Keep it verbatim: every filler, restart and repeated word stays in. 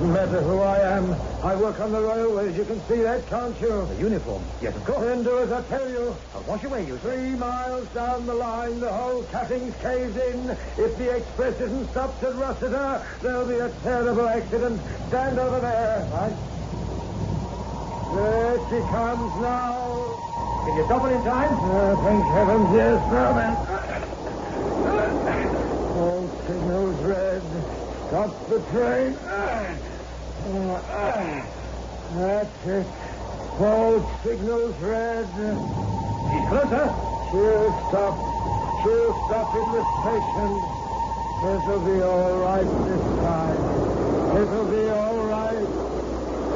Doesn't matter who I am. I work on the railways. You can see that, can't you? The uniform. Yes, of course. Then do as I tell you. I'll wash away, you Three miles down the line, the whole cutting's caved in. If the express isn't stopped at Rossiter, there'll be a terrible accident. Stand over there. Right. There she comes now. Can you stop it in time? Uh, thank heavens, yes. Now then. All signals red. Stop the train. Uh, uh, that's it. All signals red. She's closer. She'll stop. She'll stop in the station. It'll be all right this time. It'll be all